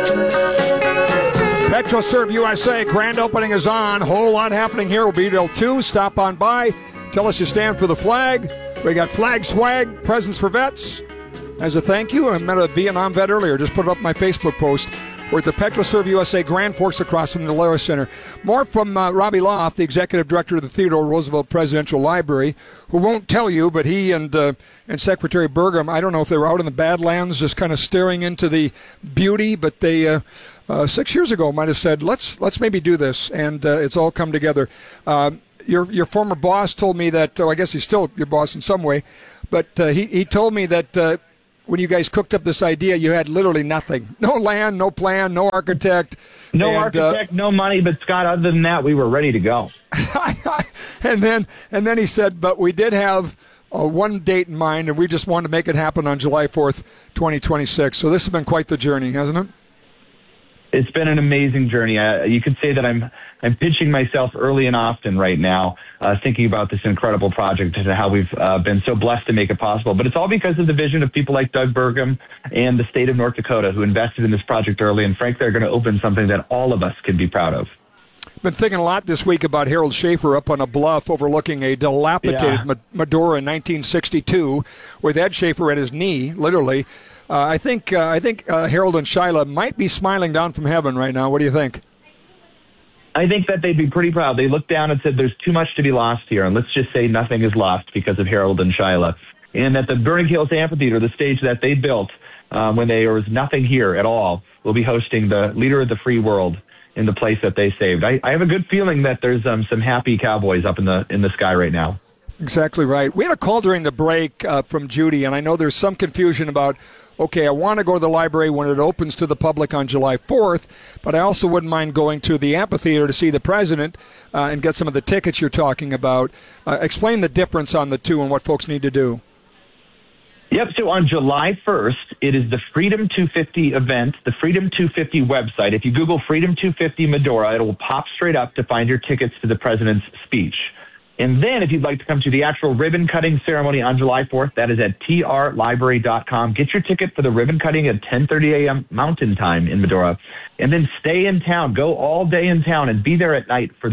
PetroServe USA grand opening is on. Whole lot happening here. We'll be till 2. Stop on by. Tell us you stand for the flag. We got flag swag, presents for vets. As a thank you, I met a Vietnam vet earlier. Just put it up on my Facebook post. We're at the PetroServe USA Grand Forks across from the Lara Center. More from Robbie Loft, the executive director of the Theodore Roosevelt Presidential Library, who won't tell you, but he and Secretary Burgum, I don't know if they were out in the Badlands just kind of staring into the beauty, but they 6 years ago might have said, let's maybe do this, and it's all come together. Your former boss told me that, I guess he's still your boss in some way, but he told me that when you guys cooked up this idea, you had literally nothing. No land, no plan, no architect. No money, but Scott, other than that, we were ready to go. and then he said, but we did have one date in mind, and we just wanted to make it happen on July 4th, 2026. So this has been quite the journey, hasn't it? It's been an amazing journey. You could say that I'm pinching myself early and often right now, thinking about this incredible project and how we've been so blessed to make it possible. But it's all because of the vision of people like Doug Burgum and the state of North Dakota who invested in this project early. And frankly, they're going to open something that all of us can be proud of. Been thinking a lot this week about Harold Schaefer up on a bluff overlooking a dilapidated Medora in 1962 with Ed Schaefer at his knee, literally. I think Harold and Shyla might be smiling down from heaven right now. What do you think? I think that they'd be pretty proud. They looked down and said, there's too much to be lost here, and let's just say nothing is lost because of Harold and Shyla. And that the Burning Hills Amphitheater, the stage that they built when there was nothing here at all, will be hosting the leader of the free world in the place that they saved. I have a good feeling that there's some happy cowboys up in the sky right now. Exactly right. We had a call during the break from Judy, and I know there's some confusion about, okay, I want to go to the library when it opens to the public on July 4th, but I also wouldn't mind going to the amphitheater to see the president and get some of the tickets you're talking about. Explain the difference on the two and what folks need to do. Yep, so on July 1st, it is the Freedom 250 event, the Freedom 250 website. If you Google Freedom 250 Medora, it will pop straight up to find your tickets to the president's speech. And then if you'd like to come to the actual ribbon cutting ceremony on July 4th, that is at trlibrary.com. Get your ticket for the ribbon cutting at 10:30 a.m. Mountain Time in Medora. And then stay in town, go all day in town, and be there at night for the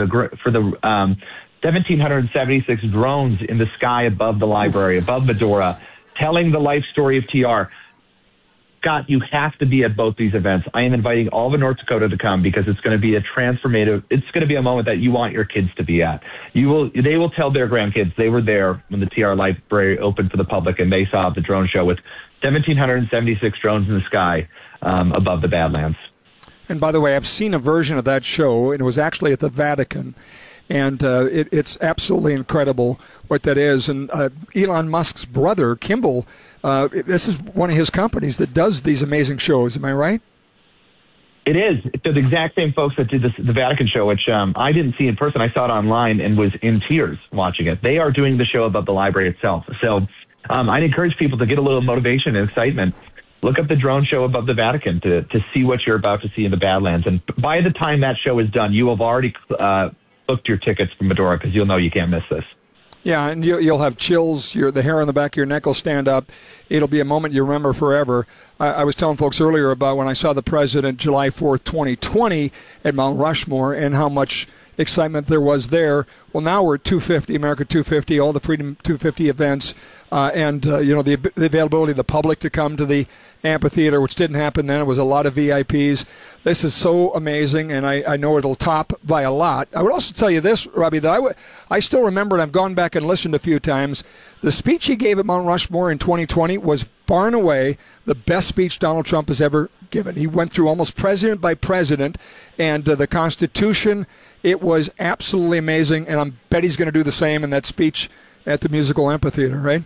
1,776 drones in the sky above the library, above Medora, telling the life story of TR. Scott, you have to be at both these events. I am inviting all of North Dakota to come because it's going to be a transformative, it's going to be a moment that you want your kids to be at. They will tell their grandkids they were there when the TR Library opened for the public and they saw the drone show with 1,776 drones in the sky above the Badlands. And by the way, I've seen a version of that show, and it was actually at the Vatican. And it's absolutely incredible what that is. And Elon Musk's brother, Kimball, this is one of his companies that does these amazing shows. Am I right? It is. They're the exact same folks that did the Vatican show, which I didn't see in person. I saw it online and was in tears watching it. They are doing the show above the library itself. So I'd encourage people to get a little motivation and excitement. Look up the drone show above the Vatican to see what you're about to see in the Badlands. And by the time that show is done, you have already booked your tickets for Medora because you'll know you can't miss this. Yeah, and you'll have chills. The hair on the back of your neck will stand up. It'll be a moment you remember forever. I was telling folks earlier about when I saw the president July 4th, 2020 at Mount Rushmore and how much excitement there was there. Well, now we're at 250, America 250, all the Freedom 250 events, and the availability of the public to come to the amphitheater, which didn't happen then. It was a lot of VIPs. This is so amazing, and I know it'll top by a lot. I would also tell you this, Robbie, that I still remember, and I've gone back and listened a few times, the speech he gave at Mount Rushmore in 2020 was far and away the best speech Donald Trump has ever given. He went through almost president by president, and the Constitution. It was absolutely amazing, and I bet he's going to do the same in that speech at the Musical Amphitheater, right?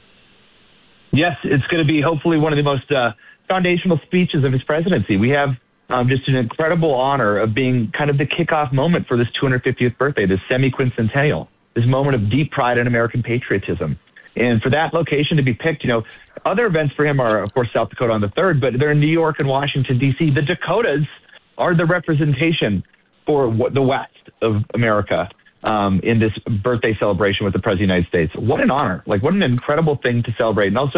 Yes, it's going to be hopefully one of the most foundational speeches of his presidency. We have just an incredible honor of being kind of the kickoff moment for this 250th birthday, this semi-quincentennial, this moment of deep pride in American patriotism. And for that location to be picked, other events for him are, of course, South Dakota on the 3rd, but they're in New York and Washington, D.C. The Dakotas are the representation for the West of America in this birthday celebration with the President of the United States. What an honor. What an incredible thing to celebrate. And also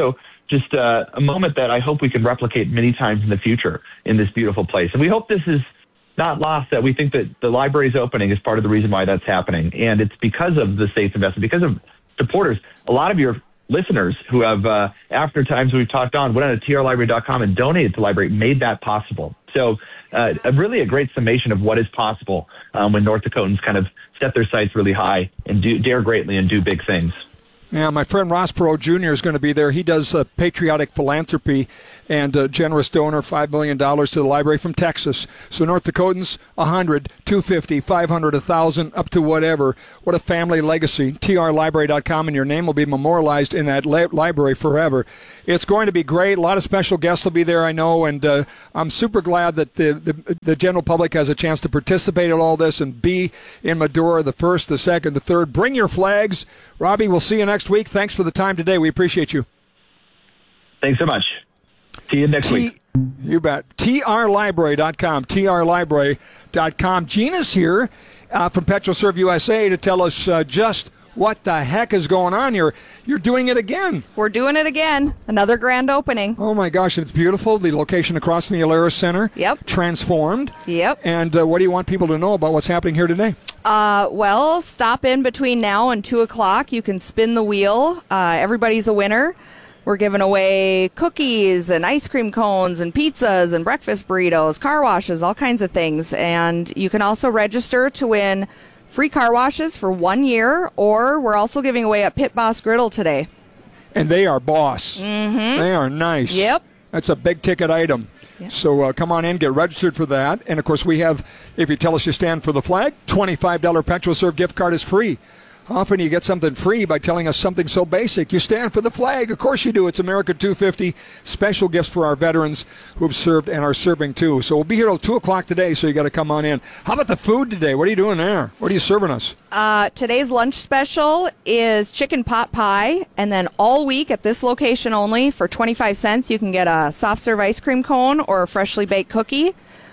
just a moment that I hope we can replicate many times in the future in this beautiful place. And we hope this is not lost, that we think that the library's opening is part of the reason why that's happening. And it's because of the state's investment, because of supporters. A lot of your listeners who have, after times we've talked on, went on to trlibrary.com and donated to the library, made that possible. So really a great summation of what is possible when North Dakotans kind of set their sights really high and dare greatly and do big things. Yeah, my friend Ross Perot Jr. is going to be there. He does patriotic philanthropy and a generous donor, $5 million to the library from Texas. So North Dakotans, 100, 250, 500, 1,000, up to whatever. What a family legacy. trlibrary.com, and your name will be memorialized in that library forever. It's going to be great. A lot of special guests will be there, I know, and I'm super glad that the general public has a chance to participate in all this and be in Medora the 1st, the 2nd, the 3rd. Bring your flags. Robbie, we'll see you next week. Thanks for the time today. We appreciate you. Thanks so much. See you next week. You bet. trlibrary.com. trlibrary.com. Gina's here from PetroServe USA to tell us just what the heck is going on here. You're doing it again. We're doing it again. Another grand opening. Oh, my gosh. It's beautiful. The location across from the Alerus Center. Yep. Transformed. Yep. And what do you want people to know about what's happening here today? Well, stop in between now and 2 o'clock. You can spin the wheel. Everybody's a winner. We're giving away cookies and ice cream cones and pizzas and breakfast burritos, car washes, all kinds of things. And you can also register to win free car washes for 1 year, or we're also giving away a Pit Boss griddle today. And they are boss. Mm-hmm. They are nice. Yep. That's a big ticket item. Yep. So come on in, get registered for that. And, of course, we have, if you tell us you stand for the flag, $25 PetroServe gift card is free. Often you get something free by telling us something so basic. You stand for the flag. Of course you do. It's America 250. Special gifts for our veterans who have served and are serving, too. So we'll be here till 2 o'clock today, so you got to come on in. How about the food today? What are you doing there? What are you serving us? Today's lunch special is chicken pot pie. And then all week at this location only, for 25 cents, you can get a soft serve ice cream cone or a freshly baked cookie.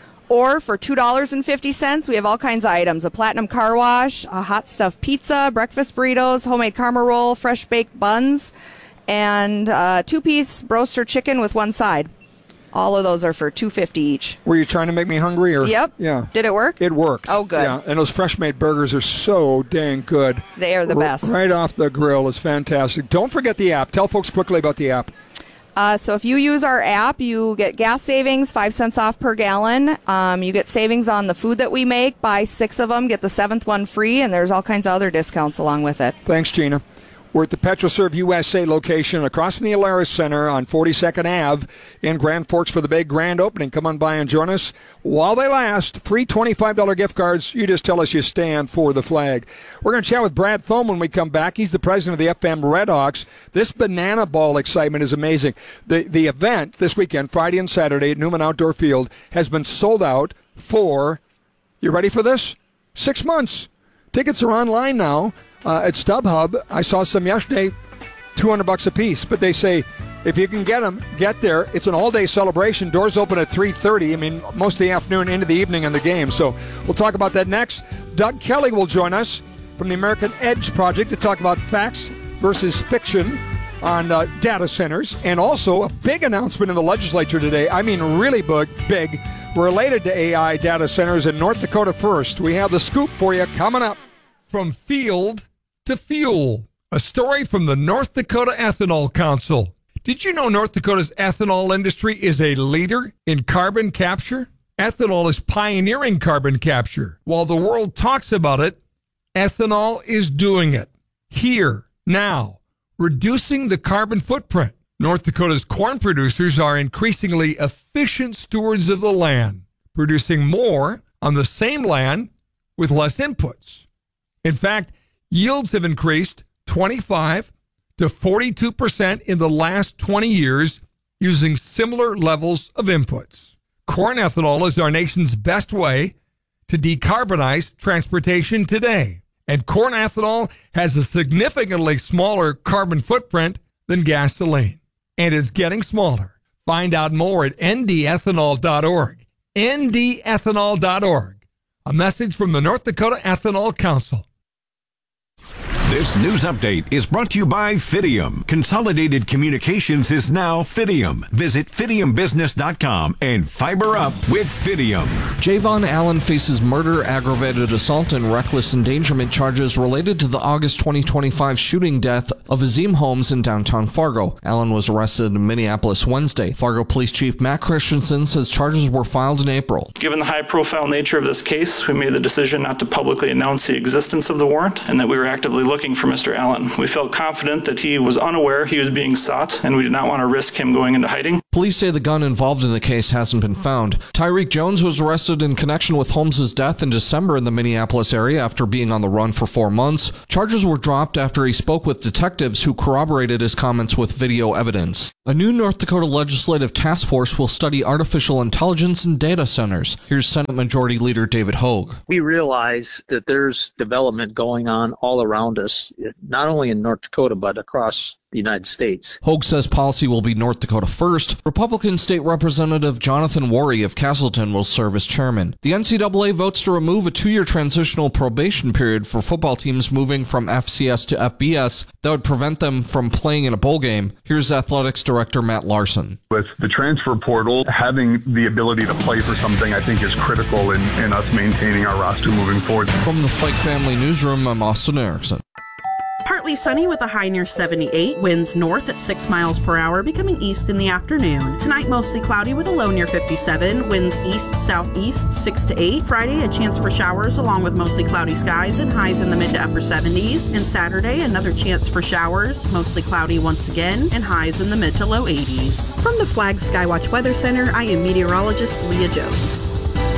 Or for $2.50, we have all kinds of items. A platinum car wash, a hot stuffed pizza, breakfast burritos, homemade karma roll, fresh baked buns, and a 2-piece broaster chicken with one side. All of those are for $2.50 each. Were you trying to make me hungry? Or? Yep. Yeah. Did it work? It worked. Oh, good. Yeah, and those fresh-made burgers are so dang good. They are the best. Right off the grill is fantastic. Don't forget the app. Tell folks quickly about the app. So if you use our app, you get gas savings, 5 cents off per gallon. You get savings on the food that we make. Buy 6 of them, get the 7th one free, and there's all kinds of other discounts along with it. Thanks, Gina. We're at the PetroServe USA location across from the Alerus Center on 42nd Ave in Grand Forks for the big grand opening. Come on by and join us while they last. Free $25 gift cards. You just tell us you stand for the flag. We're going to chat with Brad Thome when we come back. He's the president of the FM Redhawks. This banana ball excitement is amazing. The event this weekend, Friday and Saturday at Newman Outdoor Field, has been sold out for, you ready for this? 6 months. Tickets are online now. At StubHub, I saw some yesterday, $200 a piece. But they say, if you can get them, get there. It's an all-day celebration. Doors open at 3:30. I mean, most of the afternoon into the evening in the game. So we'll talk about that next. Doug Kelly will join us from the American Edge Project to talk about facts versus fiction on data centers. And also a big announcement in the legislature today. I mean, really big, related to AI data centers in North Dakota first. We have the scoop for you coming up. From field to fuel, a story from the North Dakota Ethanol Council. Did you know North Dakota's ethanol industry is a leader in carbon capture? Ethanol is pioneering carbon capture. While the world talks about it, ethanol is doing it. Here, now, reducing the carbon footprint. North Dakota's corn producers are increasingly efficient stewards of the land, producing more on the same land with less inputs. In fact, yields have increased 25 to 42% in the last 20 years using similar levels of inputs. Corn ethanol is our nation's best way to decarbonize transportation today. And corn ethanol has a significantly smaller carbon footprint than gasoline. And it's getting smaller. Find out more at ndethanol.org. ndethanol.org. A message from the North Dakota Ethanol Council. This news update is brought to you by Fidium. Consolidated Communications is now Fidium. Visit fidiumbusiness.com and fiber up with Fidium. Javon Allen faces murder, aggravated assault, and reckless endangerment charges related to the August 2025 shooting death of Azim Holmes in downtown Fargo. Allen was arrested in Minneapolis Wednesday. Fargo Police Chief Matt Christensen says charges were filed in April. Given the high-profile nature of this case, we made the decision not to publicly announce the existence of the warrant and that we were actively looking for Mr. Allen. We felt confident that he was unaware he was being sought, and we did not want to risk him going into hiding. Police say the gun involved in the case hasn't been found. Tyreek Jones was arrested in connection with Holmes' death in December in the Minneapolis area after being on the run for 4 months. Charges were dropped after he spoke with detectives who corroborated his comments with video evidence. A new North Dakota legislative task force will study artificial intelligence in data centers. Here's Senate Majority Leader David Hogue. We realize that there's development going on all around us, not only in North Dakota, but across the United States. Hogue says policy will be North Dakota first. Republican State Representative Jonathan Worry of Castleton will serve as chairman. The NCAA votes to remove a 2-year transitional probation period for football teams moving from FCS to FBS that would prevent them from playing in a bowl game. Here's Athletics Director Matt Larson. With the transfer portal, having the ability to play for something I think is critical in us maintaining our roster moving forward. From the Fike Family Newsroom, I'm Austin Erickson. Partly sunny with a high near 78, winds north at 6 miles per hour, becoming east in the afternoon. Tonight, mostly cloudy with a low near 57, winds east-southeast 6 to 8. Friday, a chance for showers along with mostly cloudy skies and highs in the mid to upper 70s. And Saturday, another chance for showers, mostly cloudy once again, and highs in the mid to low 80s. From the Flag Skywatch Weather Center, I am meteorologist Leah Jones.